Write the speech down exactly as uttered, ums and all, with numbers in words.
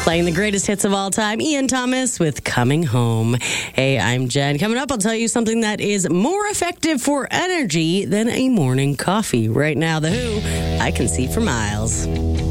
Playing the greatest hits of all time, Ian Thomas with Coming Home. Hey, I'm Jen. Coming up, I'll tell you something that is more effective for energy than a morning coffee. Right now, The Who, I Can See for Miles.